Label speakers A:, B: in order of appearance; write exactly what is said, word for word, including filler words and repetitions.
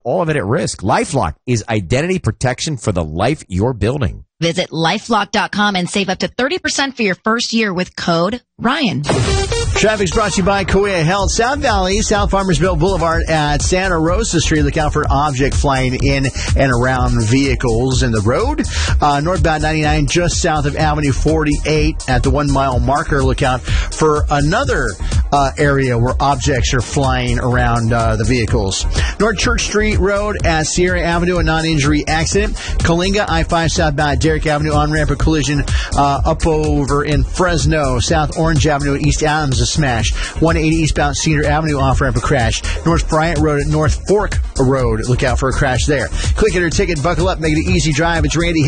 A: all of it at risk. LifeLock is identity protection for the life you're building.
B: Visit lifelock dot com and save up to thirty percent for your first year with code Ryan.
C: Traffic's brought to you by Kauai Health. South Valley, South Farmersville Boulevard at Santa Rosa Street. Look out for an object flying in and around vehicles in the road. Uh, northbound ninety-nine, just south of Avenue forty-eight at the one-mile marker. Look out for another uh, area where objects are flying around uh, the vehicles. North Church Street Road at Sierra Avenue, a non-injury accident. Kalinga, I five southbound Derrick Avenue, on-ramp a collision uh, up over in Fresno. South Orange Avenue at East Adams, a smash. one eighty eastbound Cedar Avenue, off-ramp a crash. North Bryant Road at North Fork Road. Look out for a crash there. Click it or ticket, buckle up, make it an easy drive. It's Randy